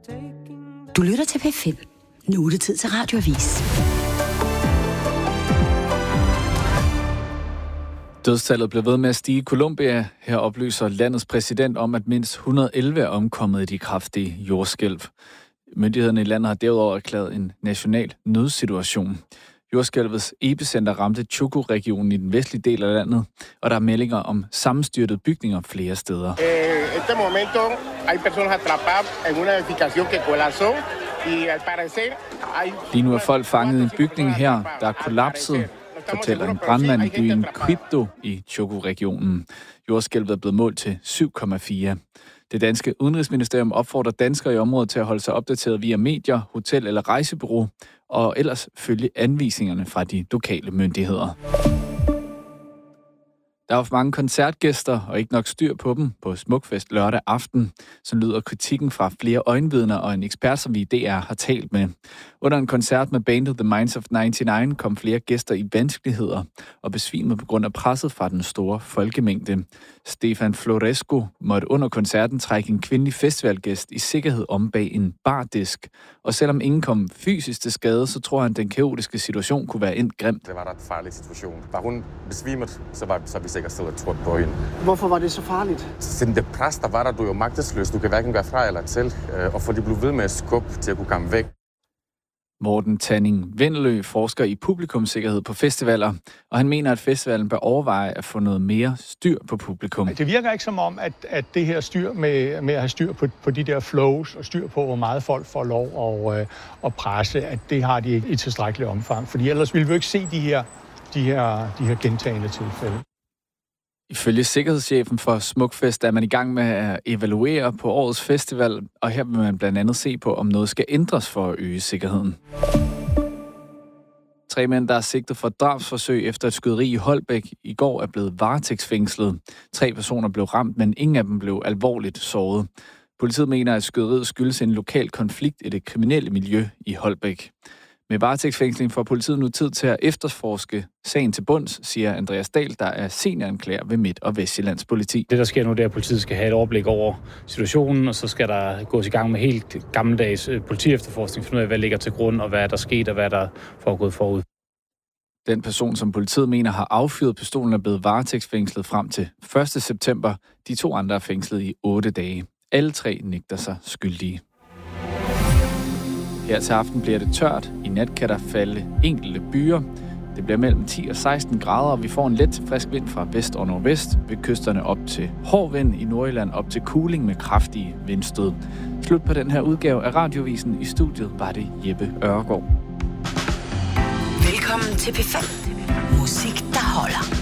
Du lytter til P5. Nu er det tid til Radioavis. Dødstallet blev ved med at stige i Colombia. Her oplyser landets præsident om, at mindst 111 er omkommet i de kraftige jordskælv. Myndighederne i landet har derudover erklæret en national nødsituation. Jordskælvets epicenter ramte Choco-regionen i den vestlige del af landet, og der er meldinger om sammenstyrtede bygninger flere steder. Este momento hay personas atrapadas en una edificación que colapsó y al parecer hay... Lige nu er folk fanget i en bygning her, der er kollapset, fortæller en brandmand i byen Quibdó i Choco-regionen. Jordskælvet er blevet målt til 7,4. Det danske udenrigsministerium opfordrer danskere i området til at holde sig opdateret via medier, hotel- eller rejsebureau, og ellers følge anvisningerne fra de lokale myndigheder. Der var for mange koncertgæster og ikke nok styr på dem på Smukfest lørdag aften, så lyder kritikken fra flere øjenvidner og en ekspert, som vi i DR har talt med. Under en koncert med bandet The Minds of 99 kom flere gæster i vanskeligheder og besvimede på grund af presset fra den store folkemængde. Stefan Floresco måtte under koncerten trække en kvindelig festivalgæst i sikkerhed om bag en bardisk. Og selvom ingen kom fysisk til skade, så tror han, at den kaotiske situation kunne være endt grimt. Det var en farlig situation. Var hun besvimet, så var vi sikkert stået trådt på hende. Hvorfor var det så farligt? Siden det pres, der var der, du er jo magtesløs. Du kan hverken være fra eller til. Og for de blev ved med at skubbe til at kunne komme væk. Morten Tanning Vendelø forsker i publikumssikkerhed på festivaler, og han mener, at festivalen bør overveje at få noget mere styr på publikum. Det virker ikke som om, at det her styr med at have styr på de der flows og styr på, hvor meget folk får lov at presse, at det har de ikke i tilstrækkelig omfang. Fordi ellers ville vi jo ikke se de her gentagende tilfælde. Ifølge sikkerhedschefen for Smukfest er man i gang med at evaluere på årets festival, og her vil man blandt andet se på, om noget skal ændres for at øge sikkerheden. 3 mænd, der er sigtet for drabsforsøg efter et skyderi i Holbæk i går, er blevet varetægtsfængslet. 3 personer blev ramt, men ingen af dem blev alvorligt såret. Politiet mener, at skyderiet skyldes en lokal konflikt i det kriminelle miljø i Holbæk. Med varetægtsfængsling får politiet nu tid til at efterforske sagen til bunds, siger Andreas Dahl, der er senioranklager ved Midt- og Vestjyllands politi. Det, der sker nu, det er, at politiet skal have et overblik over situationen, og så skal der gås i gang med helt gammeldags politiefterforskning, finde ud af, hvad ligger til grund, og hvad der er sket, og hvad der er foregået forud. Den person, som politiet mener har affyret pistolen, er blevet varetægtsfængslet frem til 1. september. De 2 andre er fængslet i 8 dage. Alle 3 nægter sig skyldige. Her til aften bliver det tørt. I nat kan der falde enkelte byer. Det bliver mellem 10 og 16 grader, og vi får en let frisk vind fra vest og nordvest. Ved kysterne op til hård vind, i Nordjylland op til kuling med kraftige vindstød. Slut på den her udgave af Radiovisen. I studiet var det Jeppe Ørgaard. Velkommen til P5. Musik, der holder.